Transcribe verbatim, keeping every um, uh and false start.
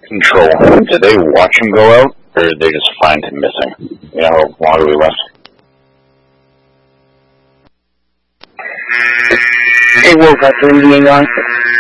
Control. Did they watch him go out, or did they just find him missing? You know, how long are we left? They woke up in the answer.